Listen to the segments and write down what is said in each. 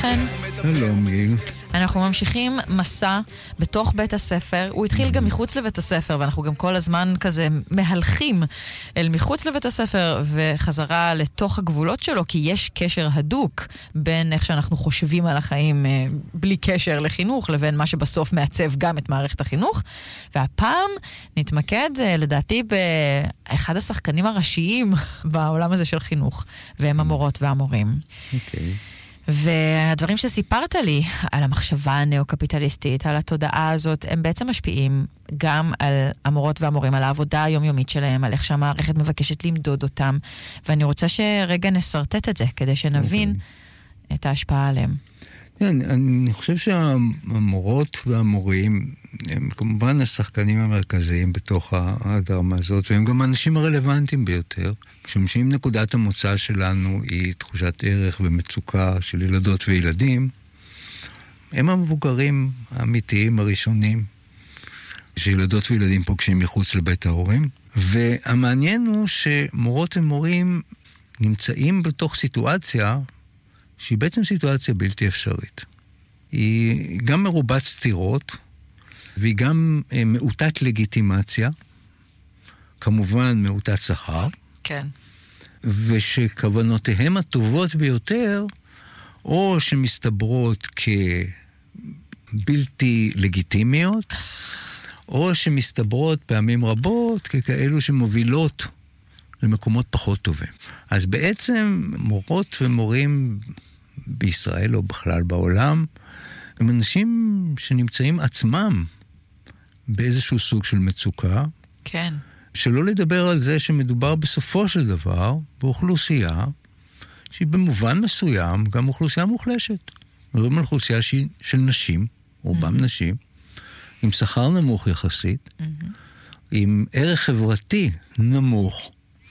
חן. שלום גיל. אנחנו ממשיכים מסע בתוך בית הספר. הוא התחיל גם מחוץ לבית הספר, ואנחנו גם כל הזמן כזה מהלכים אל מחוץ לבית הספר וחזרה לתוך הגבולות שלו, כי יש קשר הדוק בין איך שאנחנו חושבים על החיים בלי קשר לחינוך, לבין מה שבסוף מעצב גם את מערכת החינוך. והפעם נתמקד לדעתי באחד השחקנים הראשיים בעולם הזה של חינוך, והם המורות והמורים. אוקיי. והדברים שסיפרת לי על המחשבה הנאו-קפיטליסטית, על התודעה הזאת, הם בעצם משפיעים גם על המורות והמורים, על העבודה היומיומית שלהם, על איך שהמערכת מבקשת למדוד אותם, ואני רוצה שרגע נסרטט את זה, כדי שנבין את ההשפעה עליהם. כן, אני חושב שהמורות והמורים הם כמובן השחקנים המרכזיים בתוך הדרמה הזאת, והם גם האנשים הרלוונטיים ביותר, משום שאם נקודת המוצא שלנו היא תחושת ערך ומצוקה של ילדות וילדים, הם המבוגרים האמיתיים הראשונים שילדות וילדים פוגשים מחוץ לבית ההורים, והמעניין הוא שמורות ומורים נמצאים בתוך סיטואציה שהיא בעצם סיטואציה בלתי אפשרית. היא גם מרובת סתירות, והיא גם מעוטת לגיטימציה, כמובן מעוטת שכר. כן. ושכוונותיהם הטובות ביותר, או שמסתברות כבלתי לגיטימיות, או שמסתברות פעמים רבות ככאלו שמובילות למקומות פחות טובים. אז בעצם מורות ומורים בישראל או בכלל בעולם, הם אנשים שנמצאים עצמם באיזשהו סוג של מצוקה. כן. שלא לדבר על זה שמדובר בסופו של דבר באוכלוסייה שהיא במובן מסוים גם אוכלוסייה מוחלשת. מדברים על אוכלוסייה של נשים, רובם נשים, עם שכר נמוך יחסית, עם ערך חברתי נמוך,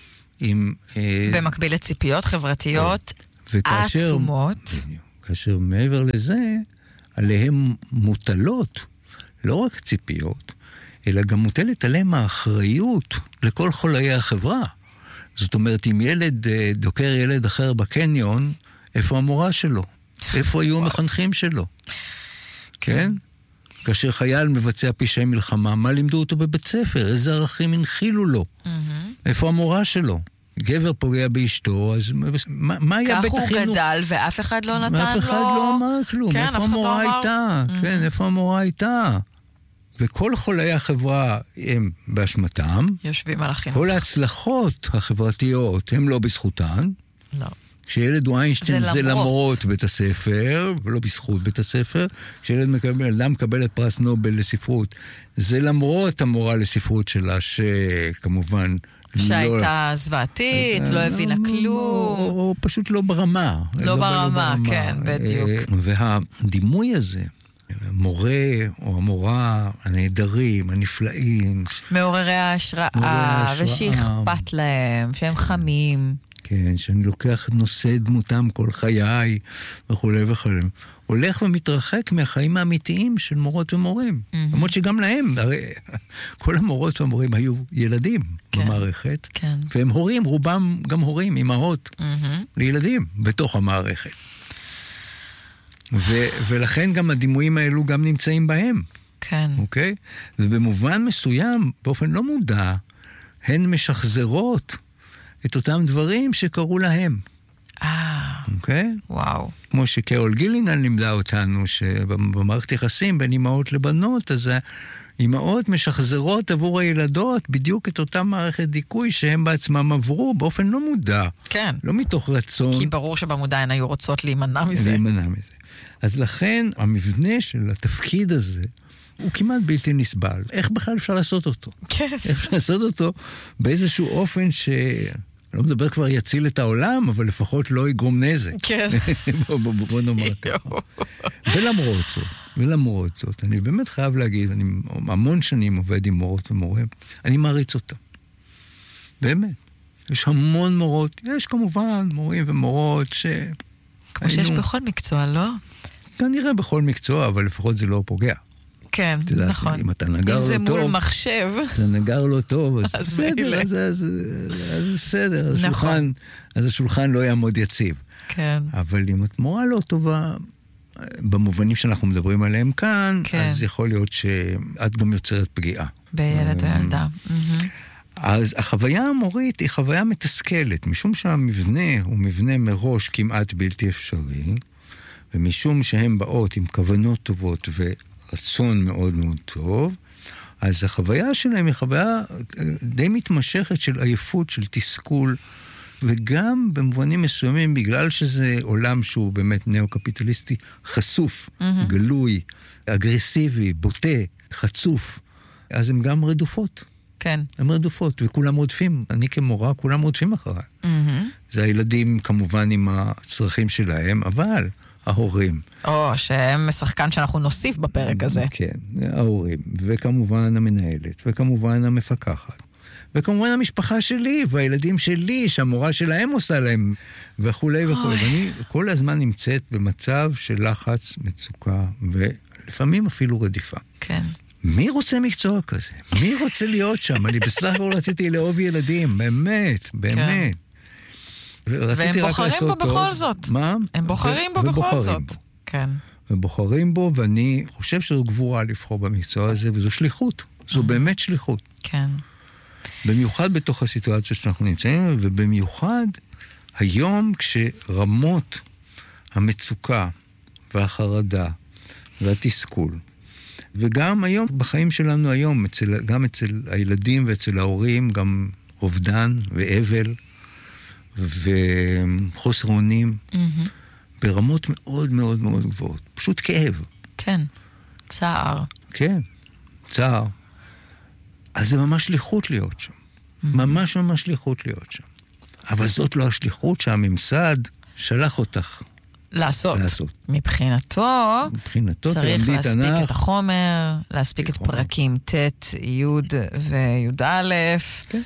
במקביל לציפיות חברתיות עצומות. כאשר מעבר לזה, עליהם מוטלות לא רק ציפיות, אלא גם מוטלת עליהם האחריות לכל חוליי החברה. זאת אומרת, אם ילד דוקר ילד אחר בקניון, איפה המורה שלו? איפה היו המחנכים שלו? כן? כאשר חייל מבצע פשעי מלחמה, מה לימדו אותו בבית ספר? איזה ערכים הנחילו לו? איפה המורה שלו? גבר פוגע באשתו, אז מה היה בית החינוך? כך הוא גדל ואף אחד לא נתן לו... ואף אחד לא אמר כלום. כן, איפה המורה הייתה? כן, איפה המורה הייתה? וכל חולי החברה הם באשמתם. יושבים על החינוך. כל ההצלחות החברתיות הם לא בזכותן. לא. כשילד הוא איינשטיין זה למרות בית הספר, ולא בזכות בית הספר. כשילד אדם מקבל את פרס נובל לספרות, זה למרות המורה לספרות שלה, שכמובן... שהייתה זוועתית, לא הבינה כלום. או פשוט לא ברמה. לא ברמה, כן, בדיוק. והדימוי הזה, המורה או המורה הנהדרים, הנפלאים. מעוררי ההשראה, ושאכפת להם, שהם חמים. כן, שאני לוקח נושא דמותם כל חיי וכו' וכו'. הולך ומתרחק מהחיים האמיתיים של מורות ומורים. למרות שגם להם, הרי כל המורות והמורים היו ילדים במערכת, והם הורים, רובם גם הורים, אמהות, לילדים בתוך המערכת. ולכן גם הדימויים האלו גם נמצאים בהם. כן. אוקיי? ובמובן מסוים, באופן לא מודע, הן משחזרות את אותם דברים שקראו להם. אוקיי? וואו. כמו שקרול גילינגהן לימדה אותנו, שבמערכת יחסים בין אמהות לבנות, אז אמהות משחזרות עבור הילדות בדיוק את אותה מערכת דיכוי שהם בעצמם עברו באופן לא מודע. כן. לא מתוך רצון. כי ברור שבמודע הן היו רוצות להימנע מזה. להימנע מזה. אז לכן המבנה של התפקיד הזה הוא כמעט בלתי נסבל. איך בכלל אפשר לעשות אותו? כן. איך אפשר לעשות אותו באיזשהו אופן לא מדבר כבר יציל את העולם, אבל לפחות לא יגרום נזק. כן. בוא נאמר ככה. ולמרות זאת, אני באמת חייב להגיד, אני המון שנים עובד עם מורות ומורים, אני מעריץ אותם. באמת. יש המון מורות, יש כמובן מורים ומורות כמו שיש בכל מקצוע, לא? כנראה בכל מקצוע, אבל לפחות זה לא פוגע. כן, נכון. אם אתה נגר לא טוב... אם זה מול מחשב... אתה נגר לא טוב, אז בסדר, אז בסדר. אז השולחן לא יעמוד יציב. כן. אבל אם את מורה לא טובה, במובנים שאנחנו מדברים עליהם כאן, כן. אז יכול להיות שאת גם יוצרת פגיעה. בילד או ילדה. אז החוויה המורית היא חוויה מתסכלת, משום שהמבנה הוא מבנה מראש כמעט בלתי אפשרי, ומשום שהן באות עם כוונות טובות ורצון מאוד מאוד טוב, אז החוויה שלהם היא חוויה די מתמשכת של עייפות, של תסכול, וגם במובנים מסוימים, בגלל שזה עולם שהוא באמת נאו-קפיטליסטי, חשוף, גלוי, אגרסיבי, בוטה, חצוף, אז הן גם רדופות. כן. הן רדופות, וכולם רודפים. אני כמורה, כולם רודפים אחריי. זה הילדים כמובן עם הצרכים שלהם, אבל ההורים. או, שהם שחקן שאנחנו נוסיף בפרק הזה. כן, ההורים, וכמובן המנהלת, וכמובן המפקחת. וכמובן המשפחה שלי, והילדים שלי, שהמורה שלהם עושה להם, וכולי וכולי. ואני כל הזמן נמצאת במצב של לחץ, מצוקה, ולפעמים אפילו רדיפה. כן. מי רוצה מקצוע כזה? מי רוצה להיות שם? אני בסך הכל רציתי לאהוב ילדים, באמת, באמת. והם בוחרים בו בכל זאת. מה? הם בוחרים בו בכל זאת. כן. ובוחרים בו, ואני חושב שזו גבורה לבחור במקצוע הזה, וזו שליחות. זו באמת שליחות. כן. במיוחד בתוך הסיטואציה שאנחנו נמצאים, ובמיוחד היום כשרמות המצוקה והחרדה והתסכול, וגם היום, בחיים שלנו היום, גם אצל הילדים ואצל ההורים, גם אובדן ואבל וחוסר אונים, ברמות מאוד מאוד מאוד גבוהות. פשוט כאב. כן, צער. כן, צער. אז זה ממש שליחות להיות שם. ממש ממש שליחות להיות שם. אבל זאת לא השליחות שהממסד שלח אותך. לעשות. מבחינתו צריך להספיק את החומר, להספיק את פרקים ט', י' וי"א. כן.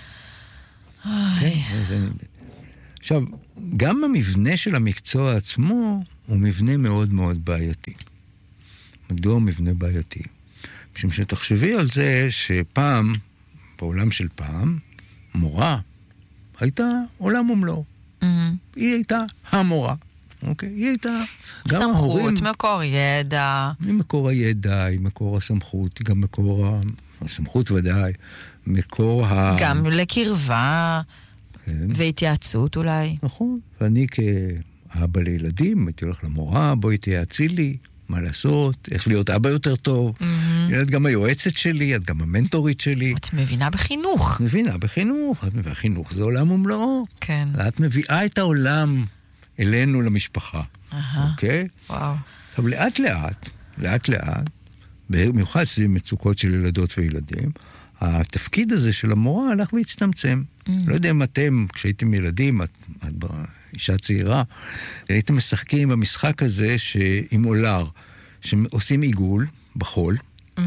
עכשיו, גם המבנה של המקצוע עצמו הוא מבנה מאוד מאוד בעייתי. מדוע הוא מבנה בעייתי? משום שתחשבי על זה שפעם, בעולם של פעם, מורה הייתה עולם ומלואו. היא הייתה המורה. אוקיי, היא הייתה גם ההורים... סמכות, מקור ידע. היא מקור הידע, היא מקור הסמכות, היא גם מקור הסמכות ודאי, מקור גם לקרבה, כן. והתייעצות אולי. נכון, ואני כאבא לילדים, הייתי הולך למורה, בואי תייעצי לי, מה לעשות, איך להיות אבא יותר טוב. את גם היועצת שלי, את גם המנטורית שלי. את מבינה בחינוך. מבינה בחינוך, והחינוך זה עולם ומלואו. כן. ואת מביאה את העולם אלינו למשפחה. אוקיי? וואו. עכשיו, לאט לאט, במיוחד סביב מצוקות של ילדות וילדים, התפקיד הזה של המורה הלך והצטמצם. לא יודע אם אתם, כשהייתם ילדים, את אישה צעירה, הייתם משחקים במשחק הזה עם אולר, שעושים עיגול בחול,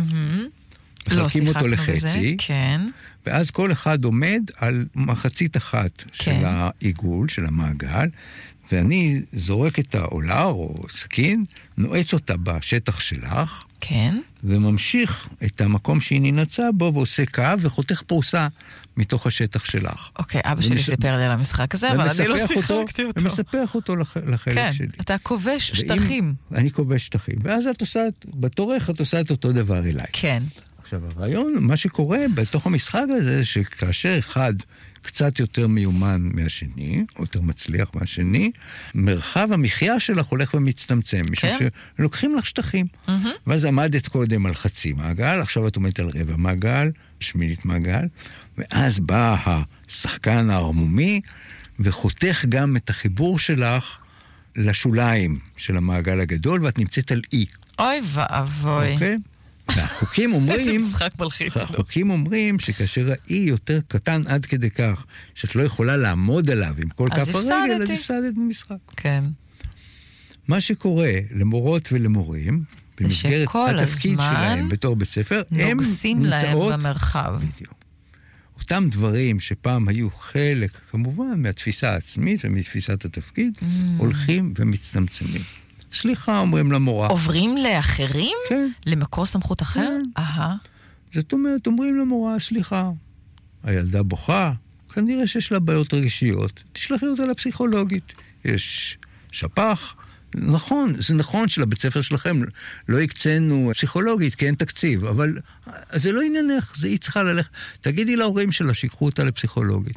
מחלקים אותו לחצי, כן. ואז כל אחד עומד על מחצית אחת של העיגול, של המעגל, ואני זורק את העולר או סכין, נועץ אותה בשטח שלך, כן. וממשיך את המקום שהיא ננצה בו, ועושה קו וחותך פרוסה מתוך השטח שלך. אוקיי, אבא שלי סיפר לי על המשחק הזה, אבל אני לא שיחקתי אותו. ומספח אותו לחלק שלי. כן, אתה כובש שטחים. אני כובש שטחים, ואז את עושה, בתורך את עושה את אותו דבר אליי. כן. עכשיו, הרעיון, מה שקורה בתוך המשחק הזה, שכאשר אחד קצת יותר מיומן מהשני, או יותר מצליח מהשני, מרחב המחיה שלך הולך ומצטמצם, משום שלוקחים לך שטחים. ואז עמדת קודם על חצי מעגל, עכשיו את עומדת על רבע מעגל, שמינית מעגל, ואז בא השחקן הערמומי, וחותך גם את החיבור שלך לשוליים של המעגל הגדול, ואת נמצאת על אי. אוי ואבוי. אוקיי? והחוקים אומרים... איזה משחק מלחיץ. החוקים אומרים שכאשר האי יותר קטן עד כדי כך, שאת לא יכולה לעמוד עליו עם כל כף הרגל, אז הפסדת במשחק. כן. מה שקורה למורות ולמורים, במסגרת התפקיד שלהם בתור בית ספר, הם נוגסים להם במרחב. בדיוק. אותם דברים שפעם היו חלק, כמובן, מהתפיסה העצמית ומתפיסת התפקיד, הולכים ומצטמצמים. סליחה, אומרים למורה. עוברים לאחרים? כן. למקור סמכות אחר? כן. זאת אומרת, אומרים למורה, סליחה, הילדה בוכה, כנראה שיש לה בעיות רגישיות, תשלחי אותה לפסיכולוגית. יש שפח, נכון, זה נכון שלבית ספר שלכם לא הקצנו פסיכולוגית, כי אין תקציב, אבל זה לא עניינך, זה היא צריכה ללכת. תגידי להורים שלה שיקחו אותה לפסיכולוגית.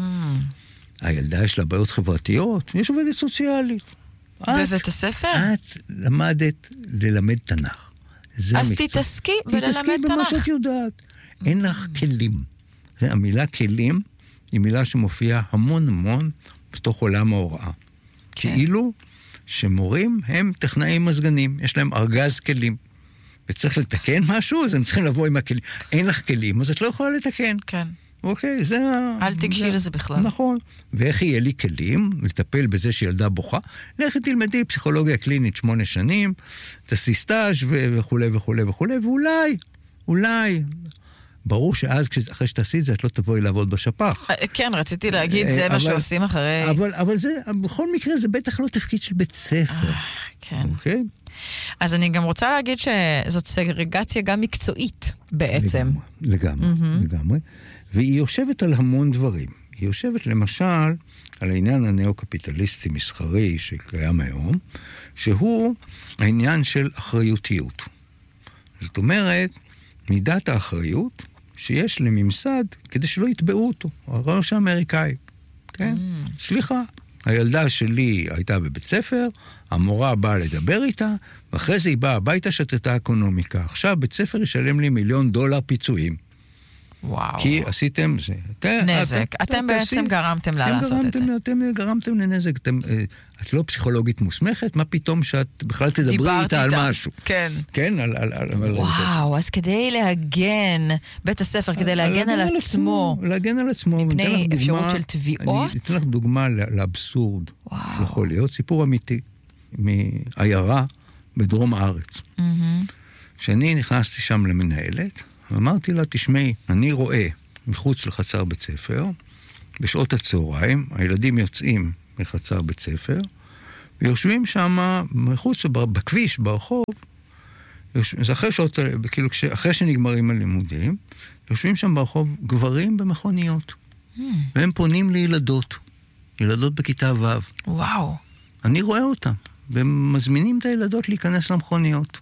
הילדה יש לה בעיות חברתיות, יש עובדת סוציאלית. בבית הספר? את למדת ללמד תנ"ך. אז תתעסקי בללמד תנ"ך. תתעסקי במה שאת יודעת. אין לך כלים. המילה כלים היא מילה שמופיעה המון המון בתוך עולם ההוראה. כאילו שמורים הם טכנאים מזגנים, יש להם ארגז כלים. וצריך לתקן משהו, אז הם צריכים לבוא עם הכלים. אין לך כלים, אז את לא יכולה לתקן. כן. אוקיי, זה... אל תגשי לזה בכלל. נכון. ואיך יהיה לי כלים לטפל בזה שילדה בוכה? לכי תלמדי פסיכולוגיה קלינית 8 שנים, תעשי סטאז' וכו' וכו' וכו', ואולי, ברור שאז, אחרי שתעשי את זה, את לא תבואי לעבוד בשפ"ח. כן, רציתי להגיד, זה מה שעושים אחרי... אבל זה, בכל מקרה, זה בטח לא תפקיד של בית ספר. כן. אוקיי? אז אני גם רוצה להגיד שזאת סגרגציה גם מקצועית בעצם. לגמרי. והיא יושבת על המון דברים. היא יושבת למשל על העניין הנאו-קפיטליסטי מסחרי שקיים היום, שהוא העניין של אחריותיות. זאת אומרת, מידת האחריות שיש לממסד כדי שלא יתבעו אותו, הראש האמריקאי. כן? סליחה, הילדה שלי הייתה בבית ספר, המורה באה לדבר איתה, ואחרי זה היא באה הביתה שתתה אקונומיקה. עכשיו בית ספר ישלם לי $1,000,000 פיצויים. וואו. כי עשיתם זה. נזק. אתם בעצם גרמתם לה לעשות את זה. אתם גרמתם לנזק. את לא פסיכולוגית מוסמכת, מה פתאום שאת בכלל תדברי איתה על משהו. כן. כן? וואו, אז כדי להגן, בית הספר, כדי להגן על עצמו. להגן על עצמו. מפני אפשרות של תביעות. אני אתן לך דוגמה לאבסורד. שיכול להיות סיפור אמיתי, מעיירה בדרום הארץ. שאני נכנסתי שם למנהלת, ואמרתי לה, תשמעי, אני רואה מחוץ לחצר בית ספר, בשעות הצהריים, הילדים יוצאים מחצר בית ספר, ויושבים שם מחוץ, בכביש, ברחוב, זה אחרי שעות, כאילו, אחרי שנגמרים הלימודים, יושבים שם ברחוב גברים במכוניות, והם פונים לילדות, ילדות בכיתה ו'. וואו. אני רואה אותם, והם מזמינים את הילדות להיכנס למכוניות.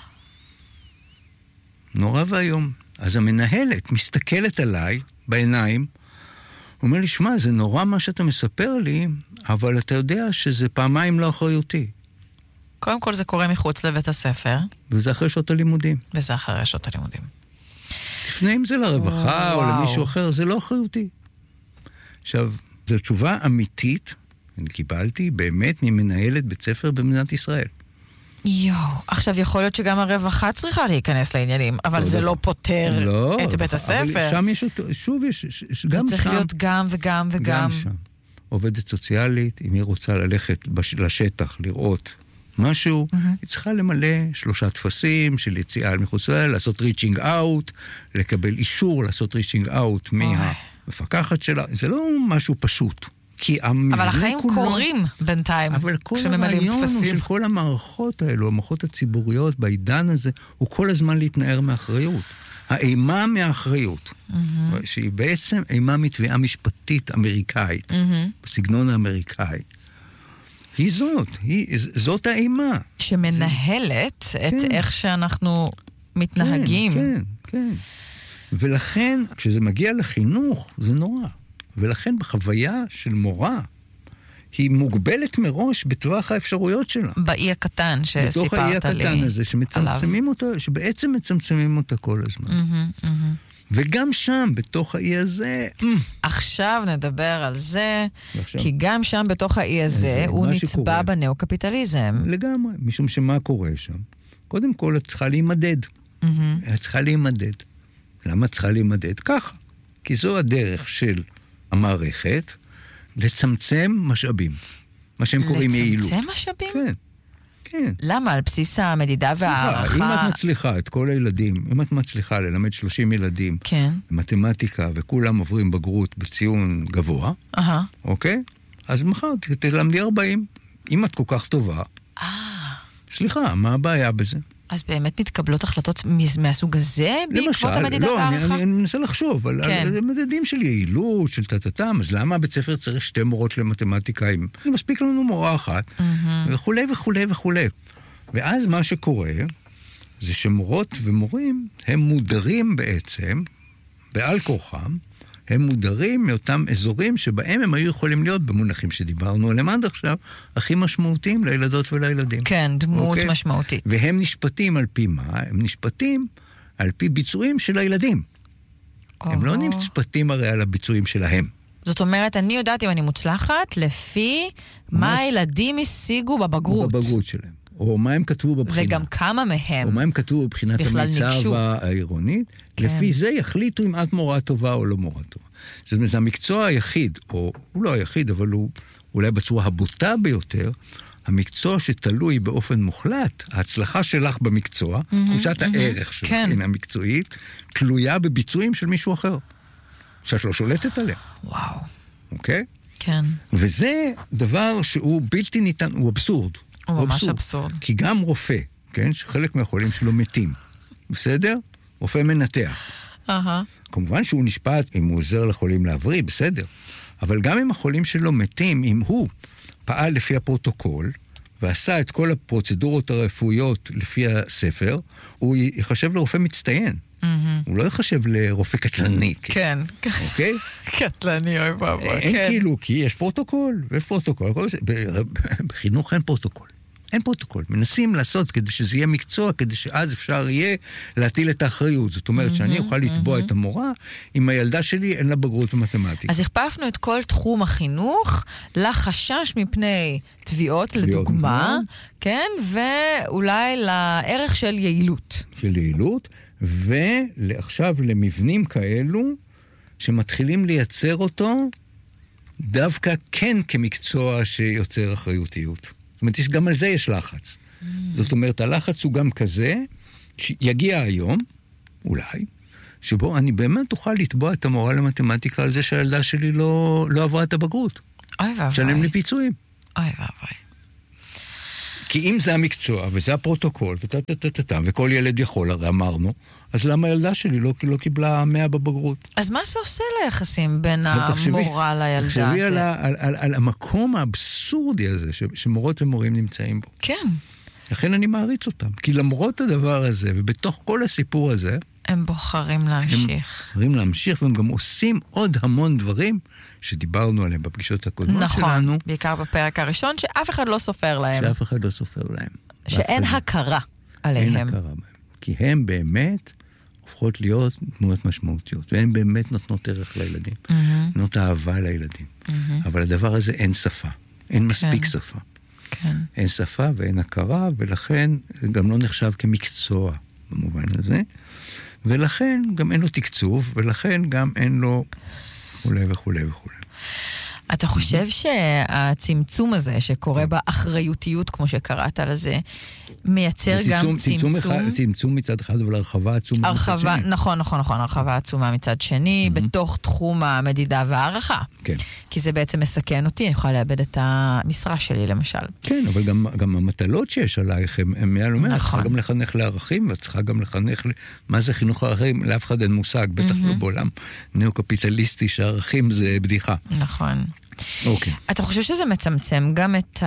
נורא והיום. אז המנהלת מסתכלת עליי בעיניים, אומר לי, שמע, זה נורא מה שאתה מספר לי, אבל אתה יודע שזה פעמיים לא אחריותי. קודם כל זה קורה מחוץ לבית הספר. וזה אחרי שעות הלימודים. וזה אחרי שעות הלימודים. תפנה אם זה לרווחה או למישהו אחר, זה לא אחריותי. עכשיו, זו תשובה אמיתית, אני קיבלתי באמת ממנהלת בית ספר במדינת ישראל. עכשיו יכול להיות שגם הרווחה צריכה להיכנס לעניינים, אבל זה לא פותר את בית הספר. שם יש, שוב יש, גם שם. זה צריך להיות גם וגם וגם. גם שם. עובדת סוציאלית, אם היא רוצה ללכת לשטח, לראות משהו, היא צריכה למלא 3 טפסים של יציאה מחוץ לישראל, לעשות reaching out, לקבל אישור לעשות reaching out מהמפקחת שלה. זה לא משהו פשוט. אבל החיים קורים בינתיים, כשממלאים טפסים. אבל כל הרעיון של כל המערכות האלו, המערכות הציבוריות בעידן הזה, הוא כל הזמן להתנער מאחריות. האימה מהאחריות, שהיא בעצם אימה מתביעה משפטית אמריקאית, בסגנון האמריקאי, היא זאת האימה. שמנהלת את איך שאנחנו מתנהגים. כן, כן. ולכן, כשזה מגיע לחינוך, זה נורא. ולכן בחוויה של מורה, היא מוגבלת מראש בטווח האפשרויות שלה. באי הקטן שסיפרת לי. בתוך האי הקטן הזה, שמצמצמים אותה, שבעצם מצמצמים אותה כל הזמן. וגם שם, בתוך האי הזה... עכשיו נדבר על זה, כי גם שם, בתוך האי הזה, הוא נצבע בנאו-קפיטליזם. לגמרי, משום שמה קורה שם? קודם כל, את צריכה להימדד. את צריכה להימדד. למה את צריכה להימדד? ככה. כי זו הדרך של המערכת לצמצם משאבים. מה שהם קוראים יעילות. לצמצם משאבים? כן, כן. למה? על בסיס המדידה והערכה? אם את מצליחה את כל הילדים, אם את מצליחה ללמד 30 ילדים, כן. מתמטיקה, וכולם עוברים בגרות בציון גבוה, אוקיי? אז מחר תלמדי 40. אם את כל כך טובה, סליחה, מה הבעיה בזה? אז באמת מתקבלות החלטות מהסוג הזה בעקבות המדידה והערכה? אני מנסה לחשוב על מדדים של יעילות, של תתתם, אז למה בית ספר צריך 2 מורות למתמטיקה? מספיק לנו מורה אחת, וכולי וכולי וכולי. ואז מה שקורה, זה שמורות ומורים, הם מודרים בעצם, בעל כורחם, הם מודרים מאותם אזורים שבהם הם היו יכולים להיות, במונחים שדיברנו עליהם עד עכשיו, הכי משמעותיים לילדות ולילדים. כן, דמות משמעותית. והם נשפטים על פי מה? הם נשפטים על פי ביצועים של הילדים. הם לא נשפטים הרי על הביצועים שלהם. זאת אומרת, אני יודעת אם אני מוצלחת, לפי מה הילדים השיגו בבגרות. בבגרות שלהם. או מה הם כתבו בבחינה. וגם כמה מהם. או מה הם כתבו בבחינת המיצ"ב העירונית. לפי זה יחליטו אם את מורה טובה או לא מורה טובה. זאת אומרת, זה המקצוע היחיד, או הוא לא היחיד, אבל הוא אולי בצורה הבוטה ביותר, המקצוע שתלוי באופן מוחלט, ההצלחה שלך במקצוע, תחושת הערך שלך, המקצועית, תלויה בביצועים של מישהו אחר. שאת לא שולטת עליה. וואו. אוקיי? כן. וזה דבר שהוא בלתי ניתן, הוא אבסורד. הוא ממש אבסורד. כי גם רופא, כן, שחלק מהחולים שלו מתים, בסדר? רופא מנתח. כמובן שהוא נשפט אם הוא עוזר לחולים להבריא, בסדר. אבל גם אם החולים שלו מתים, אם הוא פעל לפי הפרוטוקול, ועשה את כל הפרוצדורות הרפואיות לפי הספר, הוא יחשב לרופא מצטיין. הוא לא יחשב לרופא קטלני. כן. אוקיי? קטלני, אוי בבא. אין כאילו, כי יש פרוטוקול, בחינוך אין פרוטוקול. אין פרוטוקול. מנסים לעשות כדי שזה יהיה מקצוע, כדי שאז אפשר יהיה להטיל את האחריות. זאת אומרת שאני אוכל לתבוע את המורה, אם הילדה שלי אין לה בגרות במתמטיקה. אז הכפפנו את כל תחום החינוך לחשש מפני תביעות, לדוגמה, כן? ואולי לערך של יעילות. של יעילות, ועכשיו למבנים כאלו, שמתחילים לייצר אותו, דווקא כן כמקצוע שיוצר אחריותיות. זאת אומרת, גם על זה יש לחץ. זאת אומרת, הלחץ הוא גם כזה, שיגיע היום, אולי, שבו אני באמת אוכל לתבוע את המורה למתמטיקה על זה שהילדה שלי לא עברה את הבגרות. אוי ואבוי. שלם לי פיצויים. אוי ואבוי. כי אם זה המקצוע, וזה הפרוטוקול, וכל ילד יכול, הרי אמרנו, אז למה הילדה שלי לא קיבלה 100 בבגרות? אז מה זה עושה ליחסים בין המורה לילדה? תחשבי על המקום האבסורדי הזה, שמורות ומורים נמצאים בו. כן. לכן אני מעריץ אותם. כי למרות הדבר הזה, ובתוך כל הסיפור הזה, הם בוחרים להמשיך. הם בוחרים להמשיך, והם גם עושים עוד המון דברים שדיברנו עליהם בפגישות הקודמות שלנו. נכון, בעיקר בפרק הראשון, שאף אחד לא סופר להם. שאף אחד לא סופר להם. שאין הכרה עליהם. אין הכרה בהם. כי הם באמת הופכות להיות דמויות משמעותיות, והן באמת נותנות ערך לילדים. נותנות אהבה לילדים. אבל הדבר הזה אין שפה. אין מספיק שפה. אין שפה ואין הכרה, ולכן זה גם לא נחשב כמקצוע במובן הזה. ולכן גם אין לו תקצוב, ולכן גם אין לו וכולי וכולי וכולי. אתה חושב שהצמצום הזה שקורה באחריותיות, כמו שקראת לזה, מייצר גם צמצום? צמצום מצד אחד, אבל הרחבה עצומה מצד שני. נכון, הרחבה עצומה מצד שני, בתוך תחום המדידה והערכה. כן. כי זה בעצם מסכן אותי, אני יכולה לאבד את המשרה שלי, למשל. כן, אבל גם המטלות שיש עלייך, הם מעל ומעל, צריכה גם לחנך לערכים, וצריכה גם לחנך, מה זה חינוך הערכים? לאף אחד אין מושג, בטח לא בעולם ניאו-קפיטליסטי, שהערכים זה בדיחה. נכון. אוקיי. אתה חושב שזה מצמצם גם את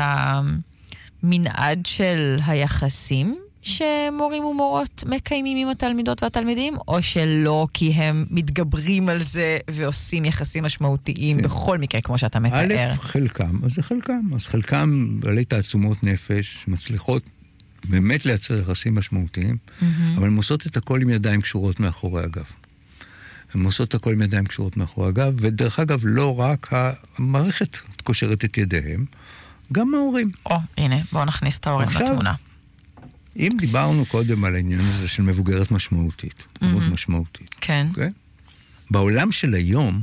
המנעד של היחסים שמורים ומורות מקיימים עם התלמידות והתלמידים, או שלא, כי הם מתגברים על זה ועושים יחסים משמעותיים בכל מקרה, כמו שאתה מתאר? חלקם, אז זה חלקם. אז חלקם בעלי תעצומות נפש, מצליחות באמת לייצר יחסים משמעותיים, אבל הן עושות את הכל עם ידיים קשורות מאחורי הגב. הן עושות הכל עם ידיים קשורות מאחורי הגב, ודרך אגב, לא רק המערכת קושרת את ידיהם, גם ההורים. הנה, בואו נכניס את ההורים לתמונה. אם דיברנו קודם על העניין הזה של מבוגרת משמעותית, מאוד משמעותית. כן. Okay? בעולם של היום,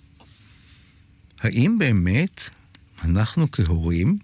האם באמת אנחנו כהורים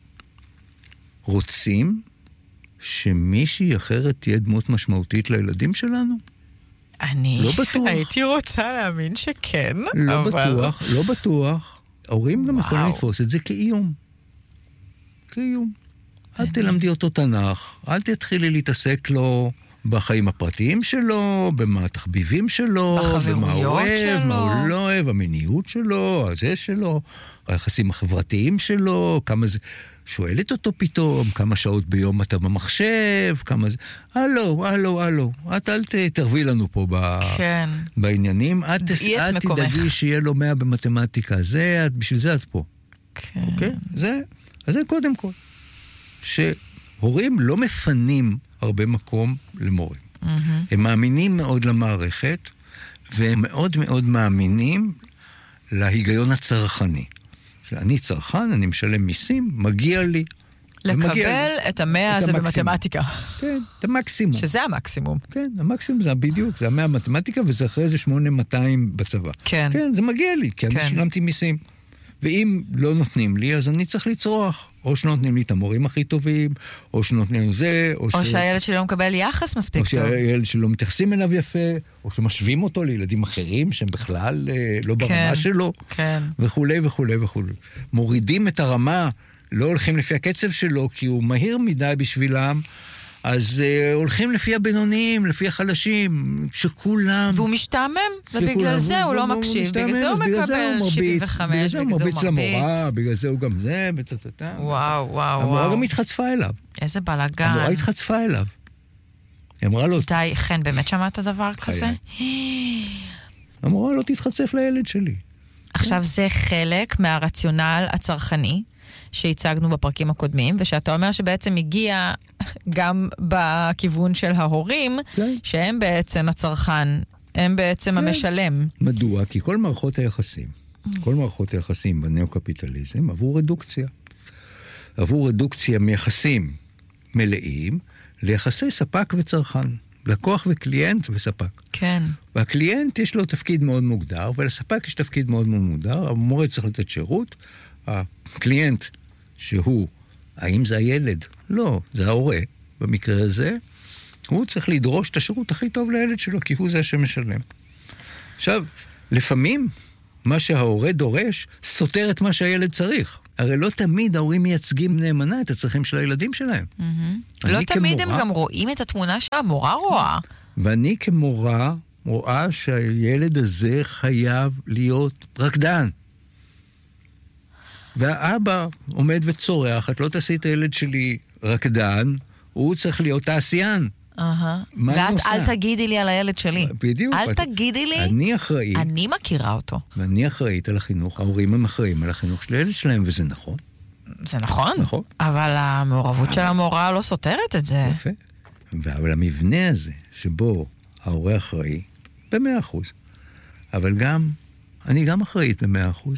רוצים שמישהי אחרת תהיה דמות משמעותית לילדים שלנו? אני לא בטוח. הייתי רוצה להאמין שכן, לא אבל... בטוח, לא בטוח. ההורים גם יכולים לתפוס את זה כאיום. כאיום. אל תלמדי אותו תנ"ך, אל תתחילי להתעסק לו בחיים הפרטיים שלו, במה התחביבים שלו, במה הוא אוהב, מה הוא לא אוהב, המיניות שלו, הזה שלו, היחסים החברתיים שלו, כמה זה... שואלת אותו פתאום, כמה שעות ביום אתה במחשב, כמה זה... הלו, את אל תרבי לנו פה בעניינים, את תדאגי שיהיה לו 100 במתמטיקה, בשביל זה את פה. כן. אוקיי? זה קודם כל. שהורים לא מפנים הרבה מקום למורים. הם מאמינים מאוד למערכת, והם מאוד מאוד מאמינים להיגיון הצרכני. שאני צרכן, אני משלם מיסים, מגיע לי. לקבל את 100 הזה במתמטיקה. כן, את המקסימום. שזה המקסימום. כן, המקסימום זה בדיוק, זה 100 במתמטיקה, וזה אחרי זה 8200 בצבא. כן. כן, זה מגיע לי, כי אני שילמתי מיסים. ואם לא נותנים לי, אז אני צריך לצרוח. או שנותנים לי את המורים הכי טובים, או שנותנים לי זה, או שהילד שלי לא מקבל יחס מספיק טוב. או שהילד שלי לא מתייחסים אליו יפה, או שמשווים אותו לילדים אחרים, שהם בכלל לא ברמה שלו, וכולי וכולי וכולי. מורידים את הרמה, לא הולכים לפי הקצב שלו, כי הוא מהיר מדי בשבילם, אז הולכים לפי הבינוניים, לפי החלשים, שכולם... והוא משתעמם, ובגלל זה הוא לא מקשיב, בגלל זה הוא מקבל 75, בגלל זה הוא מרביץ למורה, בגלל זה הוא גם זה, בטטטה. וואו. המורה גם התחצפה אליו. איזה בלגן. המורה התחצפה אליו. היא אמרה לו... די, חן, באמת שמעת דבר כזה? המורה לא תתחצף לילד שלי. עכשיו זה חלק מהרציונל הצרכני, שהצגנו בפרקים הקודמים, ושאתה אומר שבעצם הגיע גם בכיוון של ההורים, שהם בעצם הצרכן, הם בעצם המשלם. מדוע? כי כל מערכות היחסים בנאו-קפיטליזם עבור רדוקציה. עבור רדוקציה מיחסים מלאים ליחסי ספק וצרכן. לקוח וקליינט וספק. כן. והקליינט יש לו תפקיד מאוד מוגדר, ולספק יש תפקיד מאוד מוגדר, המורה צריך לתת שירות, הקליינט שהוא, האם זה הילד? לא, זה ההורה. במקרה הזה, הוא צריך לדרוש את השירות הכי טוב לילד שלו, כי הוא זה שמשלם. עכשיו, לפעמים, מה שההורה דורש, סותר את מה שהילד צריך. הרי לא תמיד ההורים מייצגים נאמנה את הצרכים של הילדים שלהם. לא תמיד הם גם רואים את התמונה שהמורה רואה. ואני כמורה רואה שהילד הזה חייב להיות רקדן. והאבא עומד וצורח, את לא תעשי את הילד שלי רקדן, הוא צריך להיות תעשיין. ואת אל תגידי לי על הילד שלי. בדיוק. אל תגידי לי. אני אחראי. אני מכירה אותו. ואני אחראית על החינוך, ההורים הם אחראים על החינוך של הילד שלהם, וזה נכון. זה נכון. נכון. אבל המעורבות של המורה לא סותרת את זה. יפה. אבל המבנה הזה, שבו ההורה אחראי, ב100%. אבל גם, אני גם אחראית ב100%.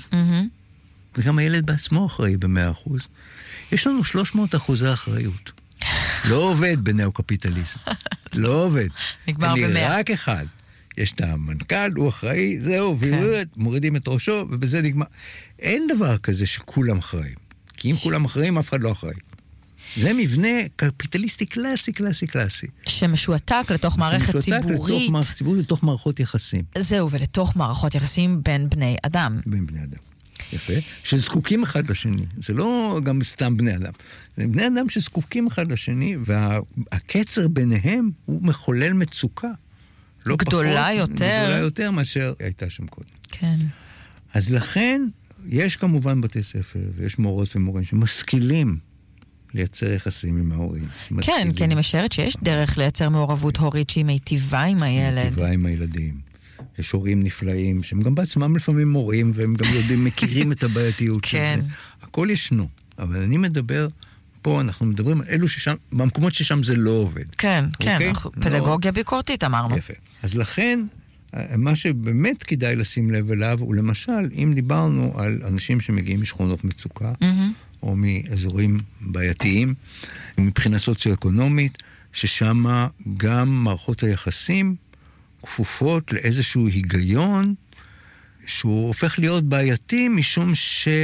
וגם הילד בעצמו אחראי ב100%. יש לנו 300% אחריות. לא עובד בנאו-קפיטליזם. לא עובד. נגמר ב100. רק אחד. יש את המנכ"ל, הוא אחראי, זהו, מורידים את ראשו, ובזה נגמר. אין דבר כזה שכולם אחראים. כי אם כולם אחראים, אף אחד לא אחראי. זה מבנה קפיטליסטי קלאסי. שמשועתק לתוך מערכת ציבורית. לתוך מערכות יחסים. זהו, ולתוך מערכות יחסים בין בני אדם. בין בני אדם. יפה. שזקוקים אחד לשני. זה לא גם סתם בני אדם. זה בני אדם שזקוקים אחד לשני, והקצר ביניהם הוא מחולל מצוקה. לא גדולה יותר. גדולה יותר מאשר הייתה שם קודם. כן. אז לכן, יש כמובן בתי ספר, ויש מורות ומורים שמשכילים לייצר יחסים עם ההורים. כן, כי אני משערת שיש דרך לייצר מעורבות הורית שהיא מיטיבה עם הילד. מיטיבה עם הילדים. יש הורים נפלאים, שהם גם בעצמם לפעמים מורים, והם גם יודעים, מכירים את הבעייתיות של זה. הכל ישנו. אבל אני מדבר, פה אנחנו מדברים על אלו ששם, במקומות ששם זה לא עובד. כן, כן, פדגוגיה ביקורתית אמרנו. יפה. אז לכן, מה שבאמת כדאי לשים לב אליו, הוא למשל, אם דיברנו על אנשים שמגיעים משכונות מצוקה, או מאזורים בעייתיים, מבחינה סוציו-אקונומית, ששם גם מערכות היחסים כפופות לאיזשהו היגיון, שהוא הופך להיות בעייתי, משום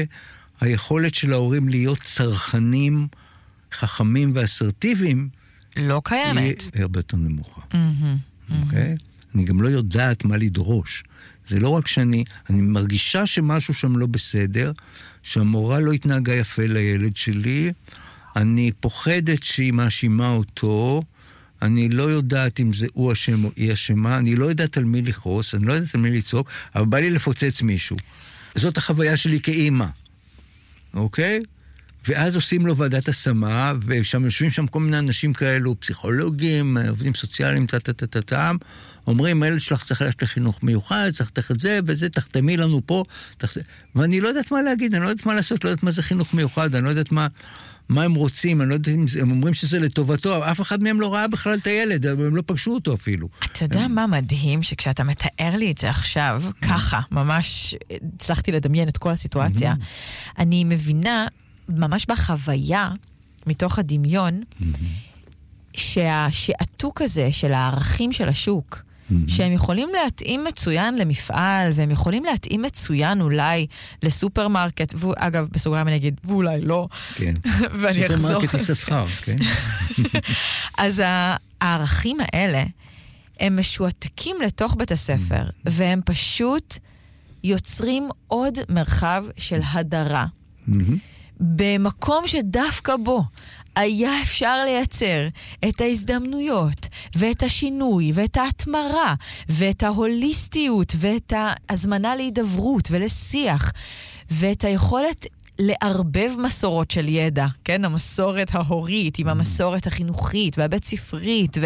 שהיכולת של ההורים להיות צרכנים, חכמים ואסרטיביים, לא קיימת. היא הרבה יותר נמוכה. אוקיי? אני גם לא יודעת מה לדרוש. זה לא רק שאני מרגישה שמשהו שם לא בסדר, שהמורה לא התנהגה יפה לילד שלי, אני פוחדת שהיא מאשימה אותו, אני לא יודעת אם זה הוא אשם או היא אשמה, אני לא יודעת על מי לכעוס, אני לא יודעת על מי לצעוק, אבל בא לי לפוצץ מישהו. זאת החוויה שלי כאימא, אוקיי? ואז עושים לו ועדת השמה, ושם יושבים שם כל מיני אנשים כאלו, פסיכולוגים, עובדים סוציאליים, אומרים, הילד שלך צריך ללכת לחינוך מיוחד, צריך את זה וזה, תחתמי לנו פה, ואני לא יודעת מה להגיד, אני לא יודעת מה לעשות, לא יודעת מה זה חינוך מיוחד, אני לא יודעת מה הם רוצים, אני לא יודעת אם הם אומרים שזה לטובתו, אף אחד מהם לא ראה בכלל את הילד, הם לא פגשו אותו אפילו. אתה יודע מה מדהים? שכשאתה מתאר לי את זה עכשיו, ככה, ממש הצלחתי לדמיין את כל הסיטואציה, אני מבינה ממש בחוויה, מתוך הדמיון, שהשעתוק הזה של הערכים של השוק, שהם יכולים להתאים מצוין למפעל, והם יכולים להתאים מצוין אולי לסופרמרקט, ואגב, בסוגריים אני אגיד, ואולי לא, כן. ואני אחזור. סופרמרקט יששכר, כן. אז הערכים האלה, הם משועתקים לתוך בית הספר, והם פשוט יוצרים עוד מרחב של הדרה. במקום שדווקא בו היה אפשר לייצר את ההזדמנויות ואת השינוי ואת ההתמרה ואת ההוליסטיות ואת ההזמנה להידברות ולשיח ואת היכולת לערבב מסורות של ידע, כן? המסורת ההורית עם המסורת החינוכית והבית ספרית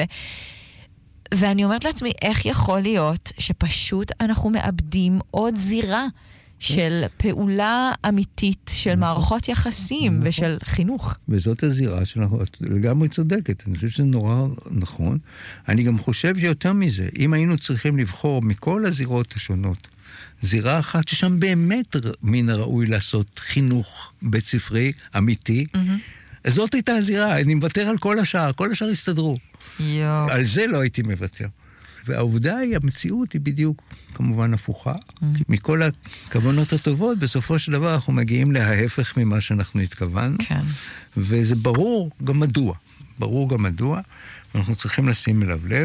ואני אומרת לעצמי, איך יכול להיות שפשוט אנחנו מאבדים עוד זירה של פעולה אמיתית, של מערכות יחסים ושל חינוך. וזאת הזירה שאנחנו לגמרי צודקת. אני חושב שזה נורא נכון. אני גם חושב שיותר מזה, אם היינו צריכים לבחור מכל הזירות השונות, זירה אחת ששם באמת מן הראוי לעשות חינוך בית ספרי אמיתי, אז זאת הייתה הזירה. אני מוותר על כל השאר, כל השאר הסתדרו. על זה לא הייתי מוותר. והעובדה היא, המציאות היא בדיוק כמובן הפוכה. מכל הכוונות הטובות, בסופו של דבר אנחנו מגיעים לההפך ממה שאנחנו התכוונו. כן. וזה ברור גם מדוע. ברור גם מדוע. ואנחנו צריכים לשים אליו לב.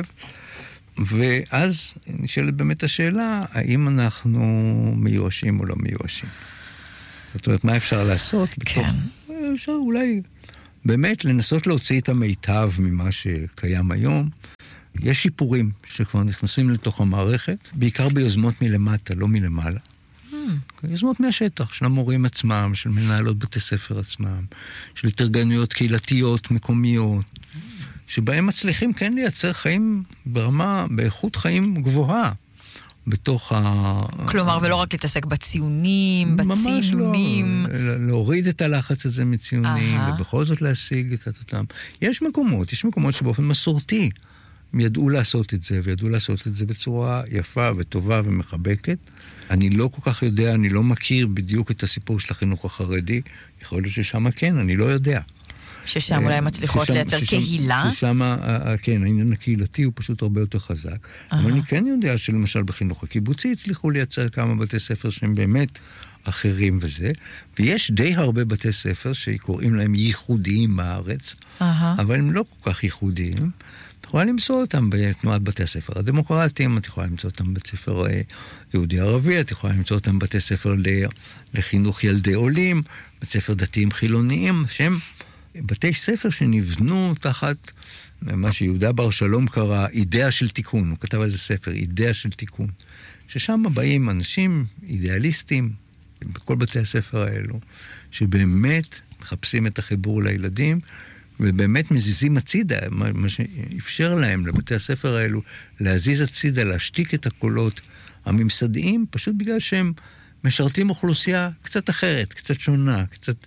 ואז נשאלת באמת השאלה, האם אנחנו מיואשים או לא מיואשים? זאת אומרת, מה אפשר לעשות? כן. אפשר אולי באמת לנסות להוציא את המיטב ממה שקיים היום. יש שיפורים שכבר נכנסים לתוך המערכת, בעיקר ביוזמות מלמטה, לא מלמעלה. יוזמות מהשטח, של המורים עצמם, של מנהלות בתי ספר עצמם, של התארגנויות קהילתיות, מקומיות, שבהם מצליחים כן לייצר חיים ברמה, באיכות חיים גבוהה, בתוך כלומר, ולא רק להתעסק בציונים, בצינונים. ממש לא, להוריד את הלחץ הזה מציונים, ובכל זאת להשיג את אותם. יש מקומות שבאופן מסורתי, הם ידעו לעשות את זה, וידעו לעשות את זה בצורה יפה וטובה ומחבקת. אני לא כל כך יודע, אני לא מכיר בדיוק את הסיפור של החינוך החרדי. יכול להיות ששם כן, אני לא יודע. ששם אולי מצליחות לייצר קהילה? ששם, כן, העניין הקהילתי הוא פשוט הרבה יותר חזק. אבל אני כן יודע שלמשל בחינוך הקיבוצי הצליחו לייצר כמה בתי ספר שהם באמת אחרים וזה. ויש די הרבה בתי ספר שקוראים להם ייחודיים בארץ, אבל הם לא כל כך ייחודיים. את יכולה למצוא אותם בתנועת בתי הספר הדמוקרטיים, את יכולה למצוא אותם בבתי ספר יהודי-ערבי, את יכולה למצוא אותם בבתי ספר לחינוך ילדי עולים, בתי ספר דתיים חילוניים, שהם בתי ספר שנבנו תחת מה שיהודה בר שלום קרא, אידאה של תיקון. הוא כתב על זה ספר, אידאה של תיקון. ששם באים אנשים אידיאליסטים, בכל בתי הספר האלו, שבאמת מחפשים את החיבור לילדים, ובאמת מזיזים הצידה, מה שאפשר להם לבתי הספר האלו, להזיז הצידה, להשתיק את הקולות הממסדיים, פשוט בגלל שהם משרתים אוכלוסייה קצת אחרת, קצת שונה, קצת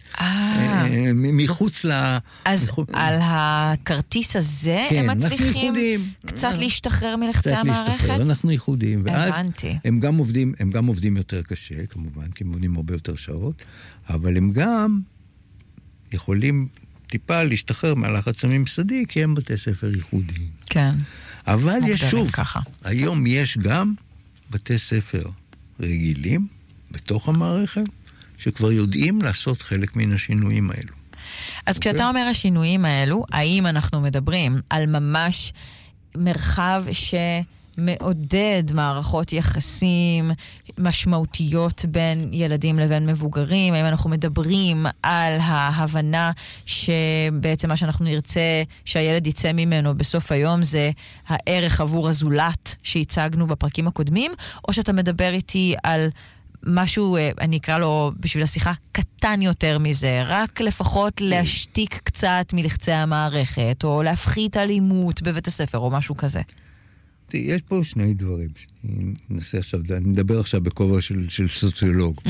מחוץ אז על הכרטיס הזה הם מצליחים קצת להשתחרר מלחצי המערכת? אנחנו ייחודיים, ואז הם גם עובדים יותר קשה, כמובן, כי הם עובדים הרבה יותר שעות, אבל הם גם יכולים טיפה להשתחרר מהלחץ הממסדי, כי הם בתי ספר ייחודיים. כן. אבל יש שוב, היום יש גם בתי ספר רגילים, בתוך המערכת, שכבר יודעים לעשות חלק מן השינויים האלו. אז כשאתה אומר השינויים האלו, האם אנחנו מדברים על ממש מרחב מעודד מערכות יחסים משמעותיות בין ילדים לבין מבוגרים? האם אנחנו מדברים על ההבנה שבעצם מה שאנחנו נרצה שהילד יצא ממנו בסוף היום זה הערך עבור הזולת שהצגנו בפרקים הקודמים, או שאתה מדבר איתי על משהו, אני אקרא לו בשביל השיחה, קטן יותר מזה, רק לפחות להשתיק קצת מלחצי המערכת, או להפחית אלימות בבית הספר, או משהו כזה? יש פה שני דברים. אני מדבר עכשיו בכובע של סוציולוג.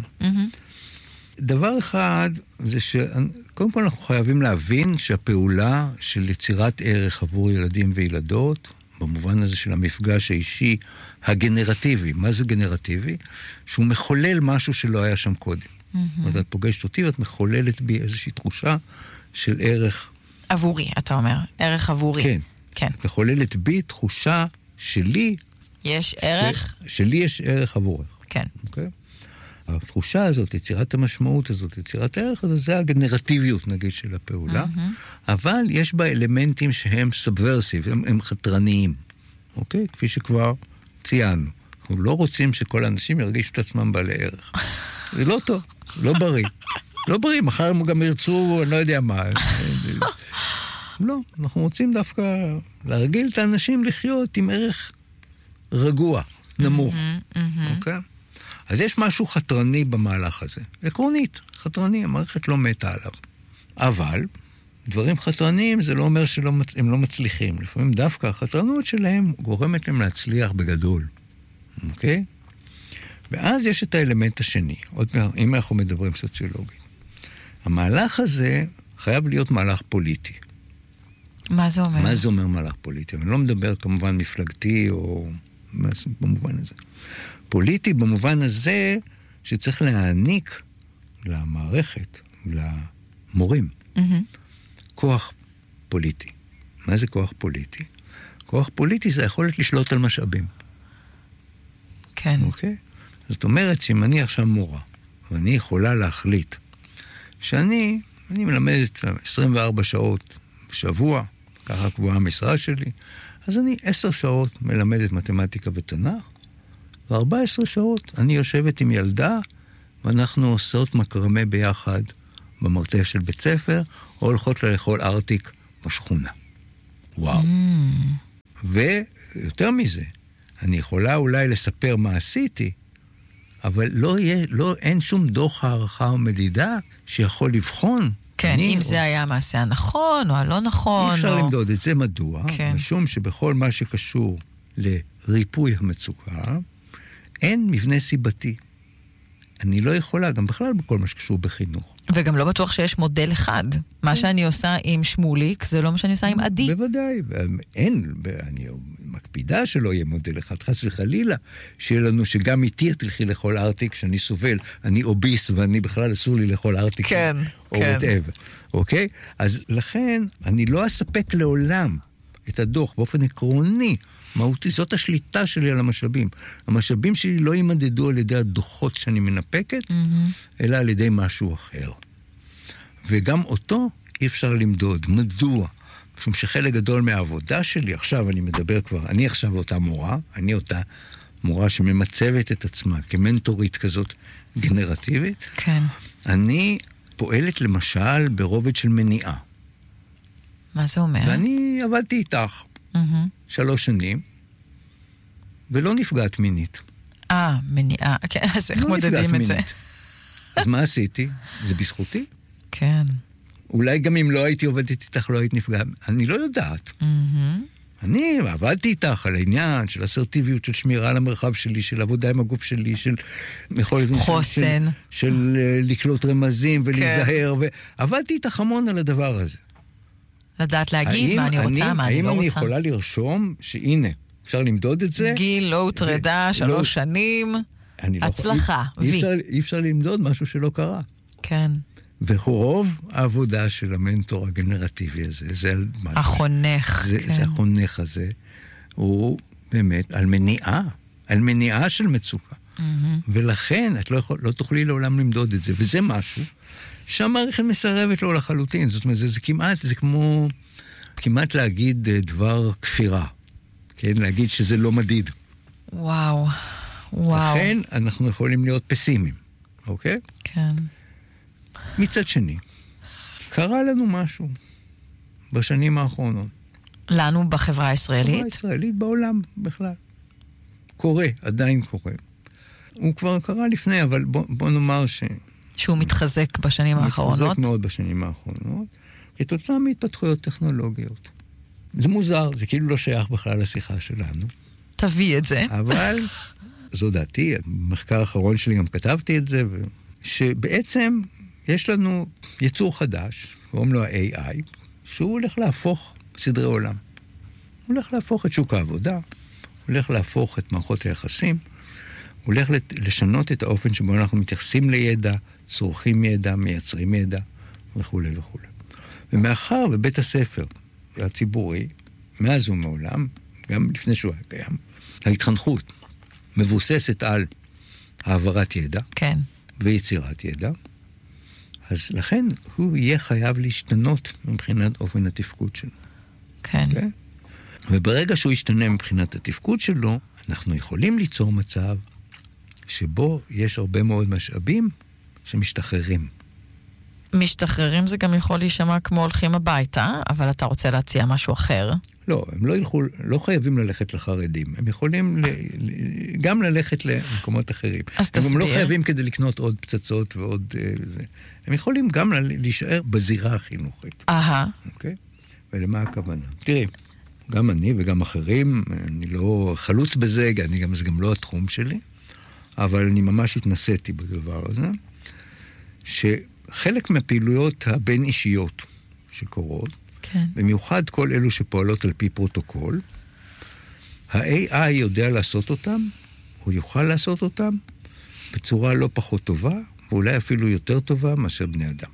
דבר אחד, זה שקודם כל אנחנו חייבים להבין שהפעולה של יצירת ערך עבור ילדים וילדות, במובן הזה של המפגש האישי הגנרטיבי. מה זה גנרטיבי? שהוא מחולל משהו שלא היה שם קודם. את פוגשת אותי ואת מחוללת בי איזושהי תחושה של ערך. עבורי, אתה אומר. ערך עבורי. כן. כן. מחוללת בי תחושה שלי. יש ערך? שלי יש ערך עבורך. כן. אוקיי? התחושה הזאת, יצירת המשמעות הזאת, יצירת הערך הזאת, זה הגנרטיביות, נגיד, של הפעולה. אבל יש בה אלמנטים שהם סובברסיב, הם חתרניים. אוקיי? כפי שכבר ציינו. אנחנו לא רוצים שכל האנשים ירגישו את עצמם בעלי ערך. זה לא טוב, לא בריא. לא בריא, מחר הם גם ירצו, אני לא יודע מה. לא, אנחנו רוצים דווקא להרגיל את האנשים לחיות עם ערך רגוע, נמוך. אוקיי? אז יש משהו חתרני במהלך הזה. עקרונית, חתרני, המערכת לא מתה עליו. אבל דברים חתרניים זה לא אומר שהם לא מצליחים. לפעמים דווקא החתרנות שלהם גורמת להם להצליח בגדול. אוקיי? ואז יש את האלמנט השני, אם אנחנו מדברים סוציולוגית. המהלך הזה חייב להיות מהלך פוליטי. מה זה אומר? מה זה אומר מהלך פוליטי? אני לא מדבר כמובן מפלגתי או במובן הזה. פוליטי במובן הזה שצריך להעניק למערכת, למורים, כוח פוליטי. מה זה כוח פוליטי? כוח פוליטי זה יכולת לשלוט על משאבים. כן. אוקיי? זאת אומרת שאם אני עכשיו מורה, ואני יכולה להחליט שאני מלמדת 24 שעות בשבוע, ככה קבועה המשרה שלי, אז אני 10 שעות מלמדת מתמטיקה ותנ"ך, ו14 שעות אני יושבת עם ילדה, ואנחנו עושות מקרמה ביחד במרתף של בית ספר, או הולכות לאכול ארטיק בשכונה. וואו. ויותר מזה, אני יכולה אולי לספר מה עשיתי, אבל אין שום דוח הערכה או מדידה שיכול לבחון. כן, אם זה היה המעשה הנכון או הלא נכון. אי אפשר למדוד את זה. מדוע? כן. משום שבכל מה שקשור לריפוי המצוקה, אין מבנה סיבתי. אני לא יכולה, גם בכלל בכל מה שקשור בחינוך. וגם לא בטוח שיש מודל אחד. מה שאני עושה עם שמוליק, זה לא מה שאני עושה עם עדי. בוודאי. אין, אני מקפידה שלא יהיה מודל אחד. חס וחלילה, שיהיה לנו שגם איתי תלכי לאכול ארטיק, שאני סובל, אני אוביס, ואני בכלל אסור לי לאכול ארטיק. כן, או whatever. אוקיי? אז לכן, אני לא אספק לעולם את הדוח באופן עקרוני, מהותי, זאת השליטה שלי על המשאבים. המשאבים שלי לא יימדדו על ידי הדוחות שאני מנפקת, אלא על ידי משהו אחר. וגם אותו אי אפשר למדוד. מדוע? משום שחלק גדול מהעבודה שלי, עכשיו אני מדבר כבר, אני עכשיו אותה מורה, אני אותה מורה שממצבת את עצמה כמנטורית כזאת גנרטיבית. כן. אני פועלת למשל ברובד של מניעה. מה זה אומר? ואני עבדתי איתך. 3 שנים, ולא נפגעת מינית. מניעה. כן, אז איך מודדים את זה? אז מה עשיתי? זה בזכותי? כן. אולי גם אם לא הייתי עובדת איתך, לא היית נפגעת. אני לא יודעת. אני עבדתי איתך על העניין של אסרטיביות, של שמירה על המרחב שלי, של עבודה עם הגוף שלי, של חוסן. של לקלוט רמזים ולהיזהר. עבדתי איתך המון על הדבר הזה. לדעת להגיד מה אני רוצה, מה אני לא רוצה. האם אני יכולה לרשום שהנה, אפשר למדוד את זה? גיל לא הוטרדה, 3 שנים, הצלחה, אי אפשר למדוד משהו שלא קרה. כן. ורוב העבודה של המנטור הגנרטיבי הזה, זה החונך. זה החונך הזה, הוא באמת על מניעה של מצוקה. ולכן את לא תוכלי לעולם למדוד את זה, וזה משהו שהמערכת מסרבת לו לחלוטין. זאת אומרת, זה כמו כמעט להגיד דבר כפירה. כן, להגיד שזה לא מדיד. וואו. לכן אנחנו יכולים להיות פסימיים, אוקיי? כן. מצד שני, קרה לנו משהו בשנים האחרונות. לנו בחברה הישראלית? בחברה הישראלית בעולם בכלל. קורה, עדיין קורה. הוא כבר קרה לפני, אבל בוא נאמר שהוא מתחזק בשנים האחרונות? מתחזק מאוד בשנים האחרונות, כתוצאה מהתפתחויות טכנולוגיות. זה מוזר, זה כאילו לא שייך בכלל לשיחה שלנו. תביא את זה. אבל זו דעתי, במחקר האחרון שלי גם כתבתי את זה, שבעצם יש לנו יצור חדש, קוראים לו ה-AI, שהוא הולך להפוך סדרי עולם. הוא הולך להפוך את שוק העבודה, הוא הולך להפוך את מערכות היחסים, הוא הולך לשנות את האופן שבו אנחנו מתייחסים לידע, צורכים ידע, מייצרים ידע, וכו' וכו'. ומאחר בבית הספר הציבורי, מאז ומעולם, גם לפני שהוא היה קיים, ההתחנכות מבוססת על העברת ידע, כן. ויצירת ידע, אז לכן הוא יהיה חייב להשתנות מבחינת אופן התפקוד שלו. כן. Okay? וברגע שהוא ישתנה מבחינת התפקוד שלו, אנחנו יכולים ליצור מצב שבו יש הרבה מאוד משאבים שמשתחררים. משתחררים זה גם יכול להישמע כמו הולכים הביתה, אבל אתה רוצה להציע משהו אחר. לא, הם לא חייבים ללכת לחרדים. הם יכולים גם ללכת למקומות אחרים. אז תסביר. הם גם לא חייבים כדי לקנות עוד פצצות ועוד זה. הם יכולים גם להישאר בזירה החינוכית. אוקיי? ולמה הכוונה? תראי, גם אני וגם אחרים, אני לא חלוץ בזה, זה גם לא התחום שלי, אבל אני ממש התנסיתי בדבר הזה, שחלק מהפעילויות הבין אישיות שקורות, כן. במיוחד כל אלו שפועלות על פי פרוטוקול, ה-AI יודע לעשות אותם, הוא יוכל לעשות אותם, בצורה לא פחות טובה, ואולי אפילו יותר טובה מאשר בני אדם.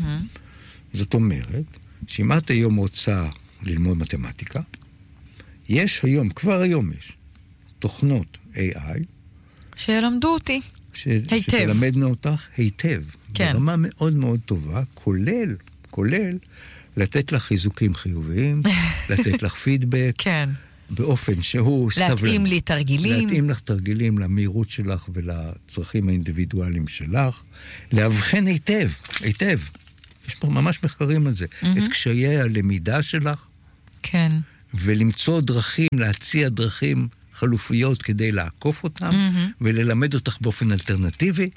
זאת אומרת, שאם את היום רוצה ללמוד מתמטיקה, יש היום, כבר היום יש, תוכנות AI, שילמדו אותי. היטב. שתלמדנה אותך היטב. כן. ברמה מאוד מאוד טובה, כולל לתת לך חיזוקים חיוביים, לתת לך פידבק, כן. באופן שהוא סבלני. להתאים לי תרגילים. להתאים לך תרגילים למהירות שלך ולצרכים האינדיבידואליים שלך. להבחן היטב. יש פה ממש מחקרים על זה. את קשיי הלמידה שלך. כן. ולמצוא דרכים, להציע דרכים חלופיות כדי לעקוף אותם, וללמד אותך באופן אלטרנטיבי,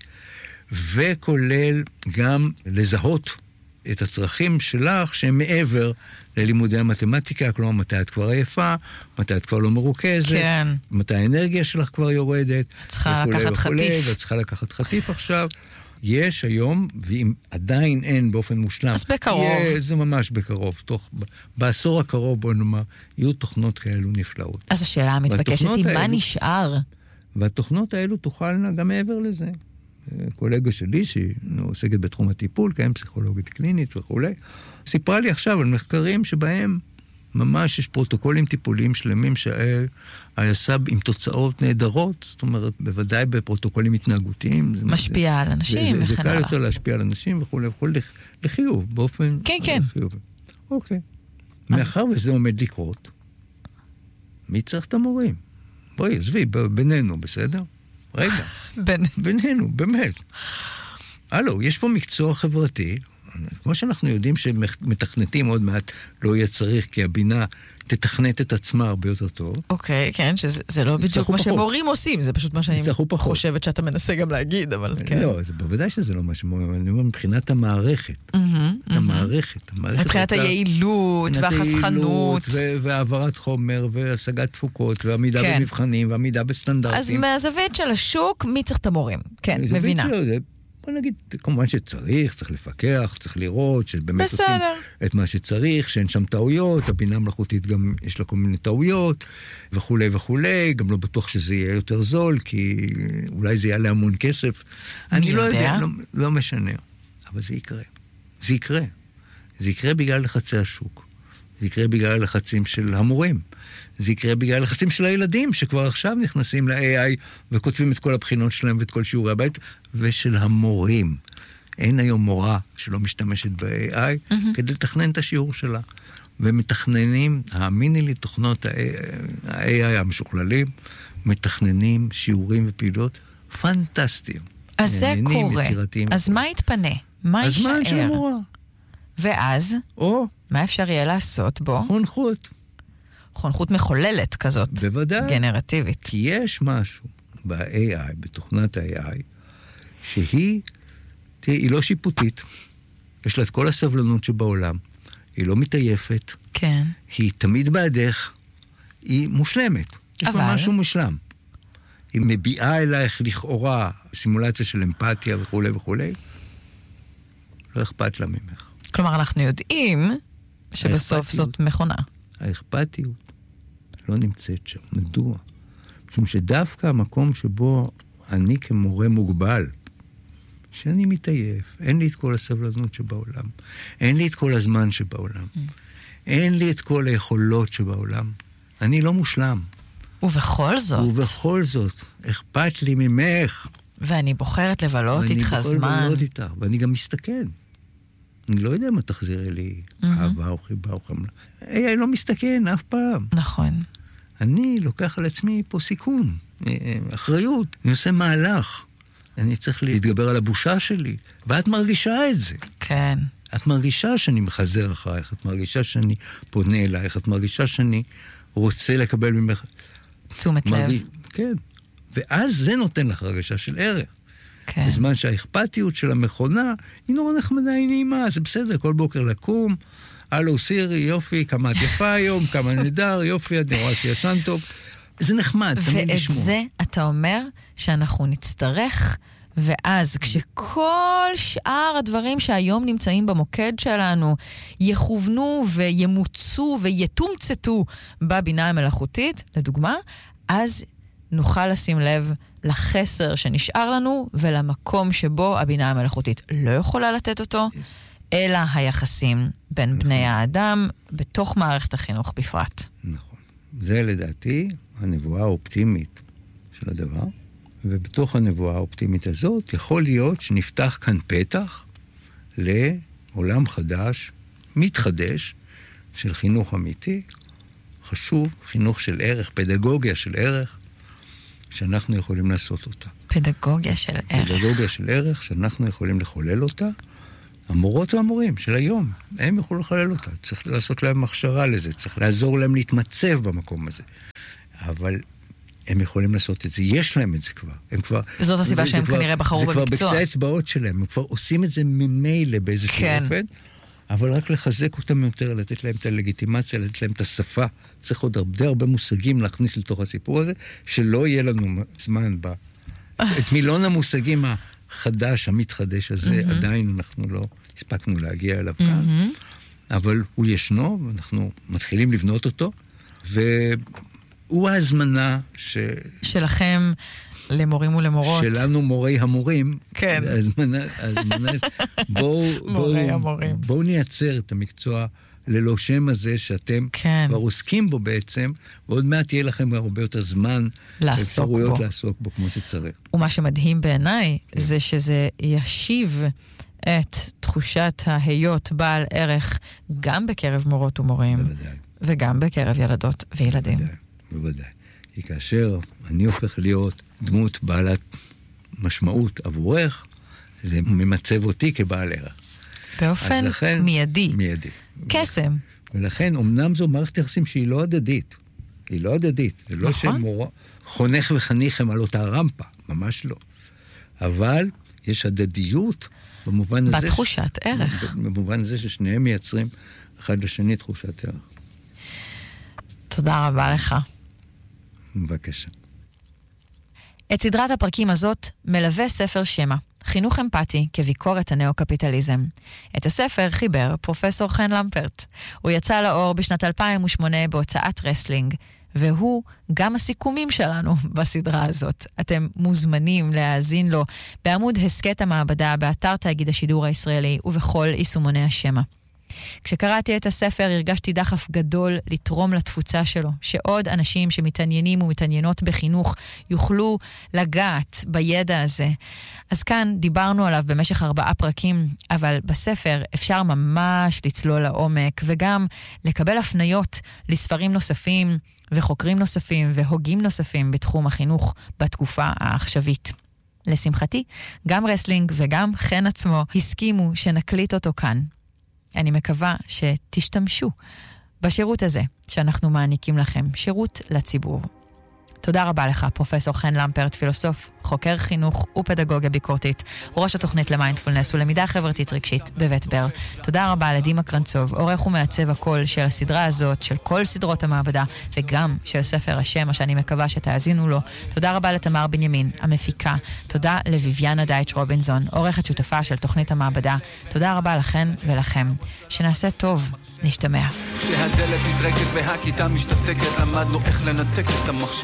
וכולל גם לזהות את הצרכים שלך שהם מעבר ללימודי המתמטיקה, כלומר מתי את כבר עייפה, מתי את כבר לא מרוכזת, כן. מתי האנרגיה שלך כבר יורדת, צריכה לקחת חטיף. ואת צריכה לקחת חטיף עכשיו. יש היום, ואם עדיין אין באופן מושלם, אז בקרוב. זה ממש בקרוב, בעשור הקרוב, בוא נאמר, יהיו תוכנות כאלו נפלאות. אז השאלה המתבקשת היא, מה נשאר? והתוכנות האלו תוכלנה גם מעבר לזה. קולגה שלי, שהיא עוסקת בתחום הטיפול, קיים פסיכולוגית קלינית וכו', סיפרה לי עכשיו על מחקרים שבהם ממש יש פרוטוקולים טיפוליים שלמים שהעשה עם תוצאות נהדרות, זאת אומרת, בוודאי בפרוטוקולים התנהגותיים. משפיע על אנשים זה קל יותר להשפיע על אנשים וכו' וכו', לחיוב, באופן חיוב. אוקיי. מאחר וזה עומד לקרות, מי צריך את המורים? בואי, עזבי, בינינו, בסדר? רגע. בינינו, באמת. הלו, יש פה מקצוע חברתי, כמו שאנחנו יודעים שמתכנתים עוד מעט לא יהיה צריך, כי הבינה תתכנת את עצמה הרבה יותר טוב. אוקיי, כן, שזה לא בדיוק מה שמורים עושים, זה פשוט מה שאני חושבת שאתה מנסה גם להגיד, אבל כן. לא, זה בוודאי שזה לא מה שמורים, אני אומר מבחינת המערכת. המערכת. מבחינת היעילות והחסכנות. והעברת חומר, והשגת תפוקות, ועמידה במבחנים, ועמידה בסטנדרטים. אז מהזווית של השוק, מי צריך את המורים? כן, מבינה. בוא נגיד, כמובן שצריך לפקח, צריך לראות שבאמת עושים את מה שצריך, שאין שם טעויות, הבינה המלאכותית גם יש לה כל מיני טעויות, וכו' וכו', גם לא בטוח שזה יהיה יותר זול, כי אולי זה יעלה המון כסף. אני לא יודע, לא משנה. אבל זה יקרה. זה יקרה. זה יקרה בגלל לחצי השוק. זה יקרה בגלל הלחצים של המורים. זה יקרה בגלל הלחצים של הילדים, שכבר עכשיו נכנסים ל-AI וכותבים את כל הבחינות שלהם ואת כל שיעורי הבית, ושל המורים. אין היום מורה שלא משתמשת ב-AI כדי לתכנן את השיעור שלה. ומתכננים, האמיני לי, תוכנות ה-AI המשוכללים, מתכננים שיעורים ופעילות פנטסטיים. אז זה קורה. אז מה יתפנה? מה יישאר? הזמן של המורה. ואז? או? מה אפשר יהיה לעשות בו? חונכות. חונכות מחוללת כזאת. בוודאי. גנרטיבית. כי יש משהו ב-AI, בתוכנת ה-AI, שהיא לא שיפוטית. יש לה את כל הסבלנות שבעולם. היא לא מתעייפת. כן. היא תמיד בעדך. היא מושלמת. יש לה משהו מושלם. היא מביאה אלייך לכאורה סימולציה של אמפתיה וכו' וכו'. לא אכפת לה ממך. כלומר, אנחנו יודעים שבסוף זאת מכונה. האכפתיות לא נמצאת שם. מדוע? משום שדווקא המקום שבו אני כמורה מוגבל, שאני מתעייף, אין לי את כל הסבלנות שבעולם, אין לי את כל הזמן שבעולם, אין לי את כל היכולות שבעולם, אני לא מושלם. ובכל זאת, אכפת לי ממך. ואני בוחרת לבלות איתך זמן. ואני בוחרת לבלות איתך, ואני גם מסתכן. אני לא יודע מה תחזירי לי, אהבה או חיבה או חמלה. אני לא מסתכן אף פעם. נכון. אני לוקח על עצמי פה סיכון, אחריות, אני עושה מהלך. אני צריך להתגבר על הבושה שלי, ואת מרגישה את זה. כן. את מרגישה שאני מחזר אחרייך, את מרגישה שאני פונה אלייך, את מרגישה שאני רוצה לקבל ממך. תשומת לב. כן. ואז זה נותן לך הרגשה של ערך. כן. בזמן שהאכפתיות של המכונה היא נורא נחמדה, היא נעימה, זה בסדר, כל בוקר לקום, הלו סירי, יופי, כמה את יפה היום, כמה נהדר, יופי, את נראה שישן טוב. זה נחמד, תמיד לשמוע. ואת זה אתה אומר שאנחנו נצטרך, ואז כשכל שאר הדברים שהיום נמצאים במוקד שלנו יכוונו וימוצו ויתומצתו בבינה המלאכותית, לדוגמה, אז נוכל לשים לב לחסר שנשאר לנו ולמקום שבו הבינה המלאכותית לא יכולה לתת אותו, אלא היחסים בין בני האדם בתוך מערכת החינוך בפרט. נכון. זה לדעתי הנבואה האופטימית של הדבר, ובתוך הנבואה האופטימית הזאת יכול להיות שנפתח כאן פתח לעולם חדש, מתחדש, של חינוך אמיתי, חשוב, חינוך של ערך, פדגוגיה של ערך, שאנחנו יכולים לעשות אותה. פדגוגיה של ערך. פדגוגיה של ערך, שאנחנו יכולים לחולל אותה. המורות והמורים של היום, הם יכולו לחולל אותה. צריך לעשות להם הכשרה לזה, צריך לעזור להם להתמצב במקום הזה. אבל הם יכולים לעשות את זה, יש להם את זה כבר. הם כבר זאת הסיבה שהם כנראה בחרו במקצוע. זה כבר בקצה האצבעות שלהם, הם כבר עושים את זה ממילא באיזשהו אופן, אבל רק לחזק אותם יותר, לתת להם את הלגיטימציה, לתת להם את השפה. צריך עוד הרבה מושגים להכניס לתוך הסיפור הזה, שלא יהיה לנו זמן את מילון המושגים החדש, המתחדש הזה, עדיין אנחנו לא הספקנו להגיע אליו כאן, אבל הוא ישנו, ואנחנו מתחילים לבנות אותו, והוא ההזמנה שלכם למורים ולמורות. שלנו מורי המורים. כן. ההזמנה, בואו נייצר את המקצוע ללא שם הזה שאתם כבר עוסקים בו בעצם, ועוד מעט יהיה לכם הרבה יותר זמן ואפשרויות לעסוק בו כמו שצריך. ומה שמדהים בעיניי זה שזה ישיב את תחושת ההיות בעל ערך גם בקרב מורות ומורים. בוודאי. וגם בקרב ילדות וילדים. בוודאי. כי כאשר אני הופך להיות דמות בעלת משמעות עבורך, זה ממצב אותי כבעל ערך. באופן מיידי. מיידי. קסם. ולכן, אמנם זו מערכת יחסים שהיא לא הדדית. היא לא הדדית. זה לא שחונך וחניך הם על אותה רמפה. ממש לא. אבל יש הדדיות במובן הזה... בתחושת ערך. במובן הזה ששניהם מייצרים אחד לשני תחושת ערך. תודה רבה לך. בבקשה. את סדרת הפרקים הזאת מלווה ספר שמה, חינוך אמפתי כביקורת הנאו-קפיטליזם. את הספר חיבר פרופסור חן למפרט. הוא יצא לאור בשנת 2008 בהוצאת רסלינג, והוא גם הסיכומים שלנו בסדרה הזאת. אתם מוזמנים להאזין לו בעמוד הסקט המעבדה באתר תאגיד השידור הישראלי ובכל יישומוני השמה. כשקראתי את הספר הרגשתי דחף גדול לתרום לתפוצה שלו, שעוד אנשים שמתעניינים ומתעניינות בחינוך יוכלו לגעת בידע הזה. אז כאן דיברנו עליו במשך 4 פרקים, אבל בספר אפשר ממש לצלול לעומק וגם לקבל הפניות לספרים נוספים וחוקרים נוספים והוגים נוספים בתחום החינוך בתקופה העכשווית. לשמחתי, גם רסלינג וגם חן עצמו הסכימו שנקליט אותו כאן. אני מקווה שתשתמשו בשירות הזה שאנחנו מעניקים לכם, שירות לציבור. תודה רבה לך, פרופסור חן למפרט, פילוסוף, חוקר חינוך ופדגוגיה ביקורתית, ראש התוכנית למיינדפולנס ולמידה חברתית רגשית בבית בר. תודה רבה לדימה קרנצוב, עורך ומעצב הקול של הסדרה הזאת, של כל סדרות המעבדה, וגם של ספר השם, שאני מקווה שתאזינו לו. תודה רבה לתמר בנימין, המפיקה. תודה לויביאנה דייטש רובינזון, עורכת שותפה של תוכנית המעבדה. תודה רבה לכן ולכם. שנעשה טוב, נשתמע. שהדלת נטרקת והכיתה משתתקת, למדנו איך לנתק את המחשב.